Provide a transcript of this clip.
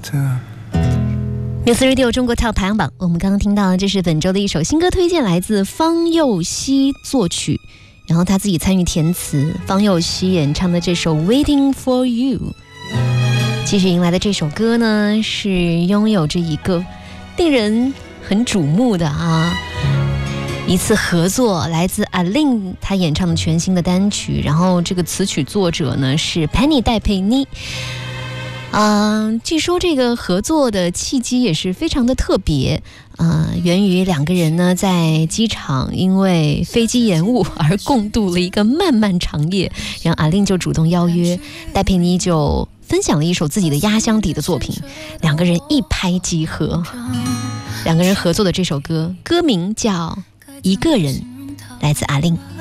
Music Radio 中国 Top 排行榜，我们刚刚听到的这是本周的一首新歌推荐，来自方佑熙作曲，然后他自己参与填词，方佑熙演唱的这首 Waiting for You。 继续迎来的这首歌呢，是拥有着一个令人很瞩目的一次合作，来自阿令他演唱的全新的单曲，然后这个词曲作者呢是 Penny 戴佩妮。据说这个合作的契机也是非常的特别，源于两个人呢在机场因为飞机延误而共度了一个漫漫长夜，然后阿令就主动邀约，戴佩妮就分享了一首自己的压箱底的作品，两个人一拍即合。两个人合作的这首歌，歌名叫《一个人》，来自阿令。